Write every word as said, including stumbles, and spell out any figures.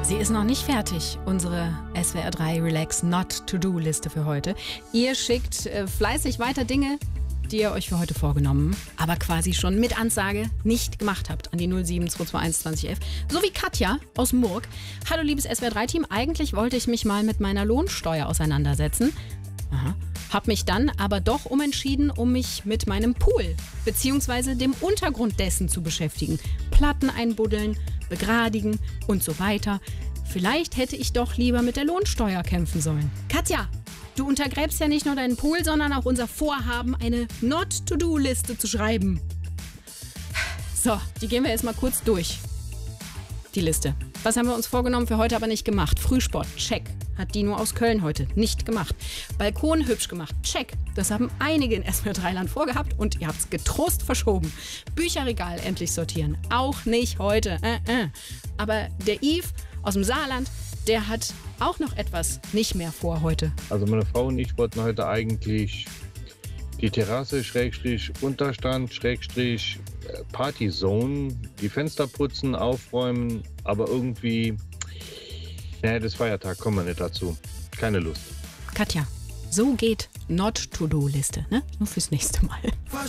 Sie ist noch nicht fertig, unsere S W R drei Relax Not To Do Liste für heute. Ihr schickt äh, fleißig weiter Dinge, die ihr euch für heute vorgenommen, aber quasi schon mit Ansage nicht gemacht habt an die null sieben zwei zwei eins zwanzig elf. So wie Katja aus Murg. Hallo liebes S W R drei Team, eigentlich wollte ich mich mal mit meiner Lohnsteuer auseinandersetzen. Aha. Hab mich dann aber doch umentschieden, um mich mit meinem Pool bzw. dem Untergrund dessen zu beschäftigen. Platten einbuddeln, begradigen und so weiter. Vielleicht hätte ich doch lieber mit der Lohnsteuer kämpfen sollen. Katja, du untergräbst ja nicht nur deinen Pool, sondern auch unser Vorhaben, eine Not-to-Do-Liste zu schreiben. So, die gehen wir jetzt mal kurz durch. Die Liste. Was haben wir uns vorgenommen, für heute aber nicht gemacht? Frühsport, check. Hat Dino aus Köln heute nicht gemacht. Balkon hübsch gemacht, check. Das haben einige in S W R drei Land vorgehabt und ihr habt es getrost verschoben. Bücherregal endlich sortieren, auch nicht heute. Äh, äh. Aber der Yves aus dem Saarland, der hat auch noch etwas nicht mehr vor heute. Also meine Frau und ich wollten heute eigentlich die Terrasse, Schrägstrich, Unterstand, Schrägstrich, Partyzone, die Fenster putzen, aufräumen, aber irgendwie, naja, das Feiertag, kommen wir nicht dazu. Keine Lust. Katja, so geht Not-to-Do-Liste, ne? Nur fürs nächste Mal.